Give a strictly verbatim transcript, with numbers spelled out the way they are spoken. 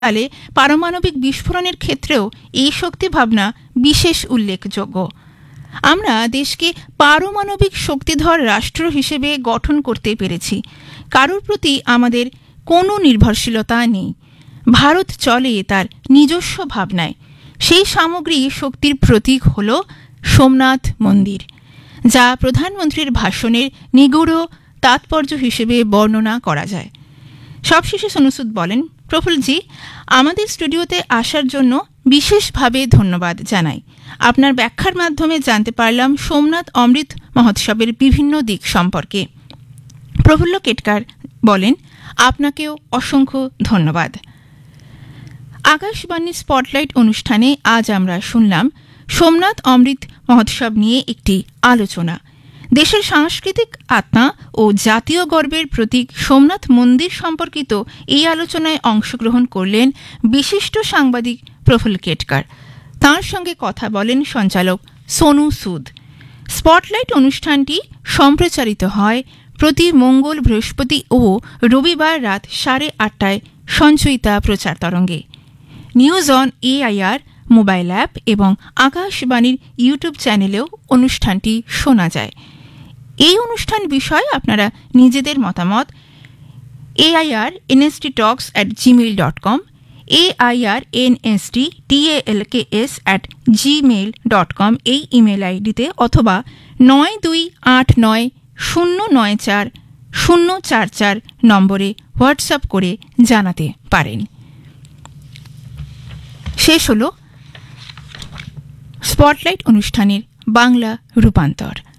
সালে পারমাণবিক বিস্ফোরণের ক্ষেত্রেও এই শক্তি ভাবনা বিশেষ উল্লেখযোগ্য। আমরা দেশকে পারমাণবিক শক্তিধর রাষ্ট্র হিসেবে গঠন করতে পেরেছি। কারোর প্রতি আমাদের কোনো নির্ভরশীলতা নেই। ভারত চলে তার নিজস্ব ভাবনায়। সেই সামগ্রী শক্তির প্রতীক হল সোমনাথ মন্দির, যা প্রধানমন্ত্রীর ভাষণের নিগূঢ় তাৎপর্য হিসেবে বর্ণনা করা যায়। সবশেষে সোনুসুদ বলেন, প্রফুল্লজি, আমাদের স্টুডিওতে আসার জন্য বিশেষভাবে ধন্যবাদ জানাই। আপনার ব্যাখ্যার মাধ্যমে জানতে পারলাম সোমনাথ অমৃত মহোৎসবের বিভিন্ন দিক সম্পর্কে। প্রফুল্ল কেটকার বলেন, আপনাকেও অসংখ্য ধন্যবাদ। আকাশবাণী স্পটলাইট অনুষ্ঠানে আজ আমরা শুনলাম সোমনাথ অমৃত মহোৎসব নিয়ে একটি আলোচনা। দেশের সাংস্কৃতিক আত্মা ও জাতীয় গর্বের প্রতীক সোমনাথ মন্দির সম্পর্কিত এই আলোচনায় অংশগ্রহণ করলেন বিশিষ্ট সাংবাদিক প্রফুল্ল কেটকার। তাঁর সঙ্গে কথা বলেন সঞ্চালক সোনু সুদ। স্পটলাইট অনুষ্ঠানটি সম্প্রচারিত হয় প্রতি মঙ্গল, বৃহস্পতি ও রবিবার রাত সাড়ে আটটায় সঞ্চয়িতা প্রচার তরঙ্গে। News on AIR mobile app এবং আকাশবাণীর ইউটিউব চ্যানেলেও অনুষ্ঠানটি শোনা যায়। এই অনুষ্ঠান বিষয়ে আপনারা নিজেদের মতামত AIR NST Tux at Gmail dot com, AIR NST টিএলকেএস at Gmail dot com এই ইমেল আইডিতে অথবা নয় দুই আট নয় শূন্য নয় চার শূন্য চার চার নম্বরে হোয়াটসঅ্যাপ করে জানাতে পারেন। শেষ হল স্পটলাইট অনুষ্ঠানের বাংলা রূপান্তর।